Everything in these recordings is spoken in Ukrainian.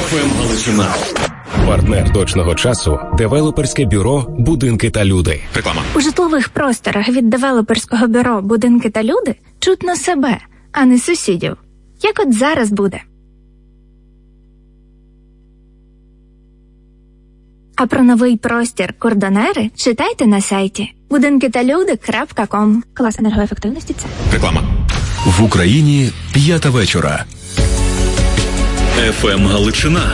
ФМ Галичина. Партнер точного часу – девелоперське бюро «Будинки та люди». Реклама. У житлових просторах від девелоперського бюро «Будинки та люди» чутно себе, а не сусідів. Як от зараз буде. А про новий простір «Кордонери» читайте на сайті budinkitalude.com. Клас енергоефективності – це. Реклама. В Україні 5 вечора. ФМ Галичина.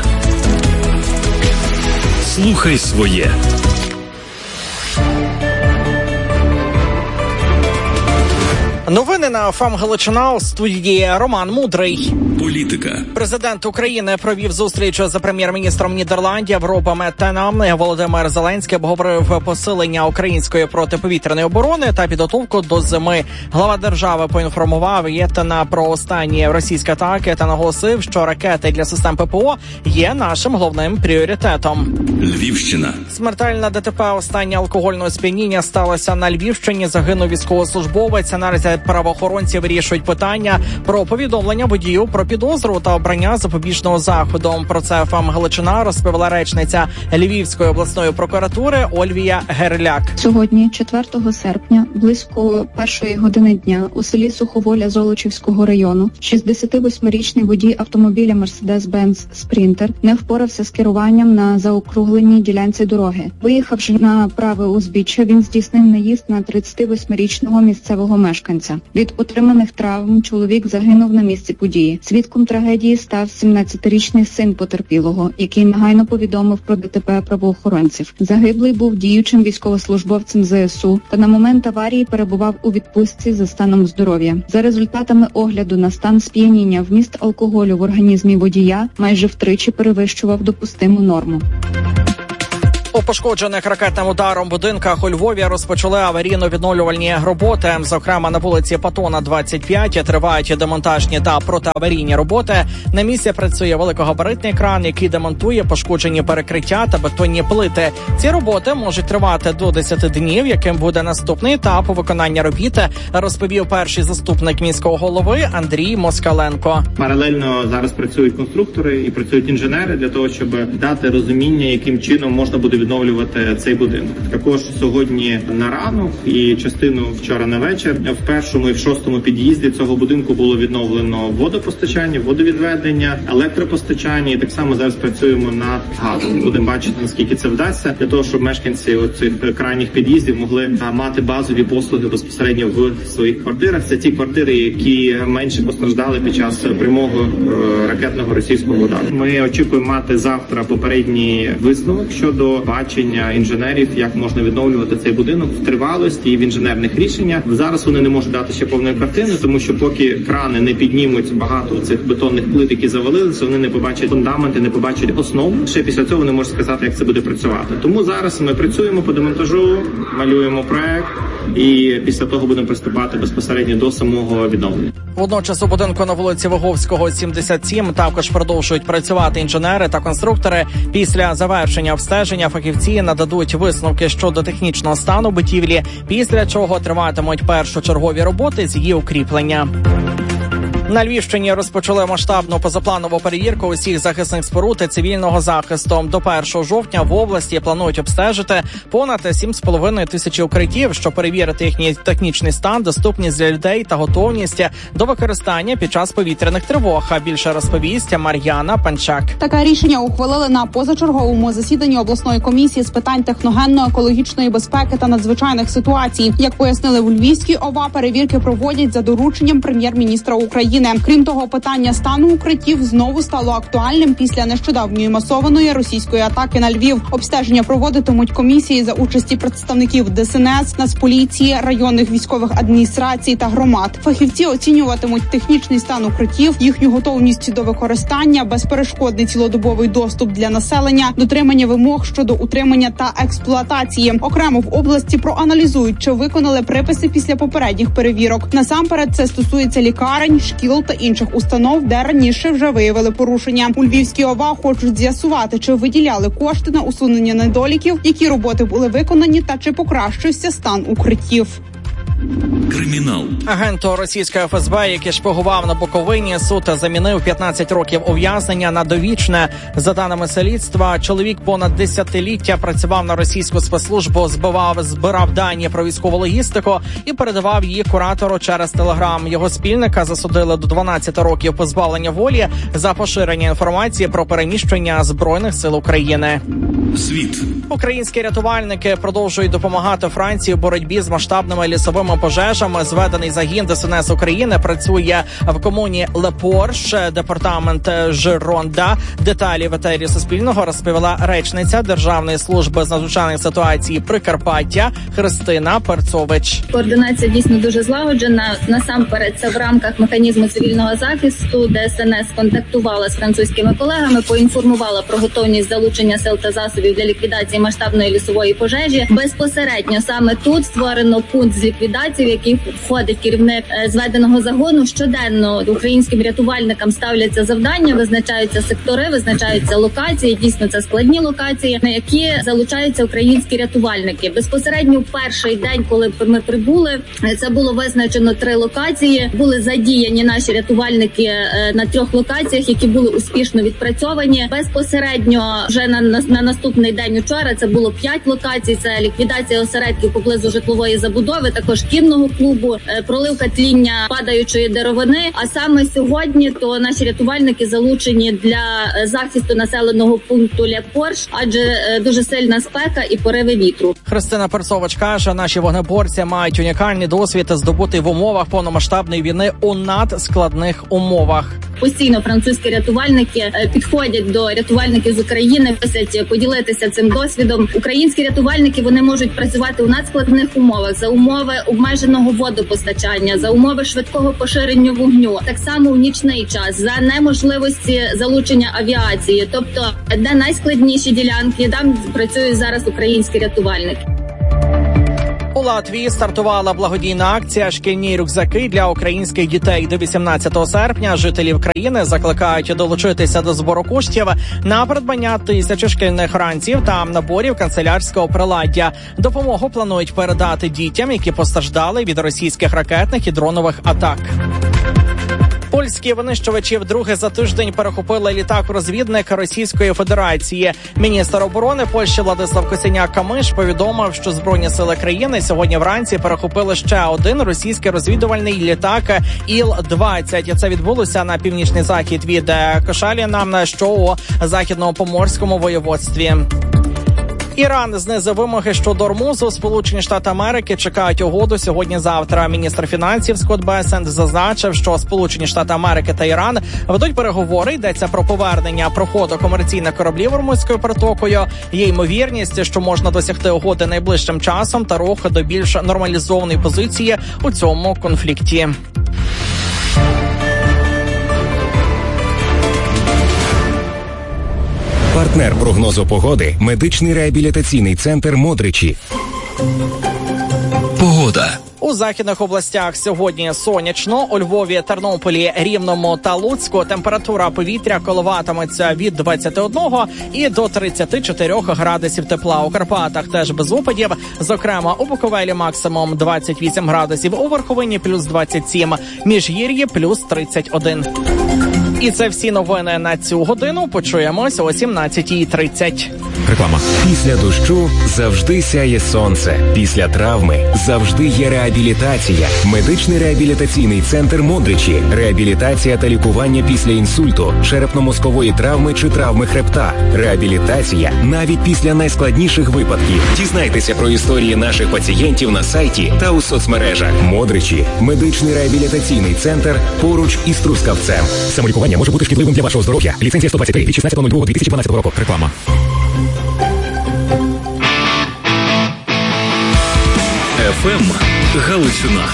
Слухай своє. Новини на ФМ Галичина, у студії Роман Мудрий. Політика. Президент України провів зустріч з прем'єр-міністром Нідерландів Робом Еттеном. Володимир Зеленський обговорив посилення української протиповітряної оборони та підготовку до зими. Глава держави поінформував Еттена про останні російські атаки та наголосив, що ракети для систем ППО є нашим головним пріоритетом. Львівщина. Смертельна ДТП останнє алкогольного сп'яніння сталося на Львівщині. Загинув військовослужбовець. Наразі правоохоронці вирішують питання про повідомлення водію про підозру та обрання запобіжного заходу. Про це ФМ Галичина розповіла речниця Львівської обласної прокуратури Ольвія Герляк. Сьогодні, 4 серпня, близько 1 години дня, у селі Суховоля Золочівського району 68-річний водій автомобіля Mercedes-Benz Sprinter не впорався з керуванням на заокругленій ділянці дороги. Виїхавши на праве узбіччя, він здійснив наїзд на 38-річного місцевого мешканця. Від отриманих травм чоловік загинув на місці події. Свідком трагедії став 17-річний син потерпілого, який негайно повідомив про ДТП правоохоронців. Загиблий був діючим військовослужбовцем ЗСУ та на момент аварії перебував у відпустці за станом здоров'я. За результатами огляду на стан сп'яніння вміст алкоголю в організмі водія майже втричі перевищував допустиму норму. У пошкоджених ракетним ударом будинках у Львові розпочали аварійно-відновлювальні роботи. Зокрема, на вулиці Патона, 25, тривають демонтажні та протиаварійні роботи. На місці працює великогабаритний кран, який демонтує пошкоджені перекриття та бетонні плити. Ці роботи можуть тривати до 10 днів, яким буде наступний етап виконання робіт, розповів перший заступник міського голови Андрій Москаленко. Паралельно зараз працюють конструктори і працюють інженери для того, щоб дати розуміння, яким чином можна буде відновлювати цей будинок. Також сьогодні на ранок і частину вчора на вечір в першому і в шостому під'їзді цього будинку було відновлено водопостачання, водовідведення, електропостачання, і так само зараз працюємо над газом. Будемо бачити, наскільки це вдасться, для того, щоб мешканці оцих крайніх під'їздів могли мати базові послуги безпосередньо в своїх квартирах. Це ті квартири, які менше постраждали під час прямого ракетного російського удару. Ми очікуємо мати завтра попередній висновок щодо бачення інженерів, як можна відновлювати цей будинок в тривалості і в інженерних рішеннях. Зараз вони не можуть дати ще повної картини, тому що поки крани не піднімуть багато цих бетонних плит, які завалилися, вони не побачать фундаменти, не побачать основу. Ще після цього не можуть сказати, як це буде працювати. Тому зараз ми працюємо по демонтажу, малюємо проект і після того будемо приступати безпосередньо до самого відновлення. Водночас у будинку на вулиці Виговського, 77, також продовжують працювати інженери та конструктори. Після завершення обстеження фахівці нададуть висновки щодо технічного стану будівлі, після чого триватимуть першочергові роботи з її укріплення. На Львівщині розпочали масштабну позапланову перевірку усіх захисних споруд і цивільного захисту. До 1 жовтня в області планують обстежити понад 7,5 тисячі укриттів, щоб перевірити їхній технічний стан, доступність для людей та готовність до використання під час повітряних тривог. А більше розповість Мар'яна Панчак. Таке рішення ухвалили на позачерговому засіданні обласної комісії з питань техногенно-екологічної безпеки та надзвичайних ситуацій. Як пояснили у Львівській ОВА, перевірки проводять за дорученням прем'єр-міністра України. Крім того, питання стану укриттів знову стало актуальним після нещодавньої масованої російської атаки на Львів. Обстеження проводитимуть комісії за участі представників ДСНС, Нацполіції, районних військових адміністрацій та громад. Фахівці оцінюватимуть технічний стан укриттів, їхню готовність до використання, безперешкодний цілодобовий доступ для населення, дотримання вимог щодо утримання та експлуатації. Окремо в області проаналізують, чи виконали приписи після попередніх перевірок. Насамперед це стосується лікарень, шкіл та інших установ, де раніше вже виявили порушення. У Львівській ОВА хочуть з'ясувати, чи виділяли кошти на усунення недоліків, які роботи були виконані та чи покращився стан укриттів. Кримінал. Агенту російської ФСБ, який шпигував на Буковині, суд замінив 15 років ув'язнення на довічне. За даними слідства, чоловік понад десятиліття працював на російську спецслужбу, збирав дані про військову логістику і передавав її куратору через Телеграм. Його спільника засудили до 12 років позбавлення волі за поширення інформації про переміщення Збройних сил України. Світ. Українські рятувальники продовжують допомагати Франції у боротьбі з масштабними лісовими пожежами. Зведений загін ДСНС України працює в комуні Лепорш, департамент Жиронда. Деталі в етері Суспільного розповіла речниця Державної служби з надзвичайних ситуацій Прикарпаття Христина Перцович. Координація дійсно дуже злагоджена. Насамперед, це в рамках механізму цивільного захисту. ДСНС контактувала з французькими колегами, поінформувала про готовність залучення сил та засобів для ліквідації масштабної лісової пожежі. Безпосередньо саме тут створено пункт з ліквідації, в який входить керівник зведеного загону. Щоденно українським рятувальникам ставляться завдання, визначаються сектори, визначаються локації. Дійсно, це складні локації, на які залучаються українські рятувальники. Безпосередньо в перший день, коли ми прибули, це було визначено 3 локації. Були задіяні наші рятувальники на 3 локаціях, які були успішно відпрацьовані. Безпосередньо вже на наступний день учора це було 5 локацій. Це ліквідація осередків поблизу житлової забудови, також кінного клубу, проливка тління падаючої деревини. А саме сьогодні то наші рятувальники залучені для захисту населеного пункту Лепорш, адже дуже сильна спека і пориви вітру. Христина Перцович каже, наші вогнеборці мають унікальний досвід здобутий в умовах повномасштабної війни у надскладних умовах. Постійно французькі рятувальники підходять до рятувальників з України, просять поділитися цим досвідом. Українські рятувальники, вони можуть працювати у надскладних умовах, за умови обмеженого водопостачання, за умови швидкого поширення вогню, так само у нічний час, за неможливості залучення авіації. Тобто, де найскладніші ділянки, там працюють зараз українські рятувальники. У Латвії стартувала благодійна акція «Шкільні рюкзаки для українських дітей». До 18 серпня жителів країни закликають долучитися до збору коштів на придбання 1000 шкільних ранців та наборів канцелярського приладдя. Допомогу планують передати дітям, які постраждали від російських ракетних і дронових атак. Польські винищувачі вдруге за тиждень перехопили літак-розвідник Російської Федерації. Міністр оборони Польщі Владислав Косіняк-Камиш повідомив, що Збройні сили країни сьогодні вранці перехопили ще один російський розвідувальний літак Іл-20. Це відбулося на північний захід від Кошаліна, що у Західному Поморському воєводстві. Іран знизив вимоги щодо Ормузу. Сполучені Штати Америки чекають угоду сьогодні-завтра. Міністр фінансів Скотт Бесент зазначив, що Сполучені Штати Америки та Іран ведуть переговори. Йдеться про повернення проходу комерційних кораблів Ормузькою протокою. Є ймовірність, що можна досягти угоди найближчим часом та рух до більш нормалізованої позиції у цьому конфлікті. Партнер прогнозу погоди – медичний реабілітаційний центр «Модричі». Погода. У західних областях сьогодні сонячно. У Львові, Тернополі, Рівному та Луцьку температура повітря коливатиметься від 21 і до 34 градусів тепла. У Карпатах теж без опадів. Зокрема, у Буковелі максимум 28 градусів, у Верховині плюс 27, Міжгір'ї плюс 31. І це всі новини на цю годину. Почуємось о 17:30. Реклама. Після дощу завжди сяє сонце. Після травми завжди є реабілітація. Медичний реабілітаційний центр «Модричі». Реабілітація та лікування після інсульту, черепно-мозкової травми чи травми хребта. Реабілітація навіть після найскладніших випадків. Дізнайтеся про історії наших пацієнтів на сайті та у соцмережах. «Модричі» – медичний реабілітаційний центр поруч із Трускавцем. Самолікування може бути шкідливим для вашого здоров'я. Ліцензія 123 від 16.02.2012 року. Реклама. ФМ Галичина.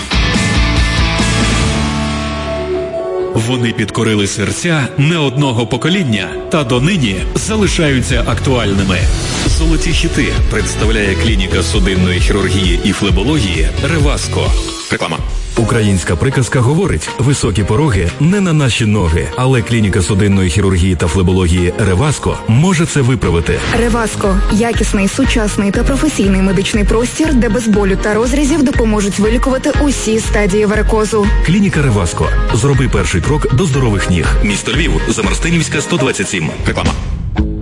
Вони підкорили серця не одного покоління та донині залишаються актуальними. Золоті хіти представляє клініка судинної хірургії і флебології «Реваско». Реклама. Українська приказка говорить: високі пороги не на наші ноги. Але клініка судинної хірургії та флебології «Реваско» може це виправити. «Реваско» – якісний, сучасний та професійний медичний простір, де без болю та розрізів допоможуть вилікувати усі стадії варикозу. Клініка «Реваско». Зроби перший крок до здорових ніг. Місто Львів, Замарстинівська, 127. Реклама.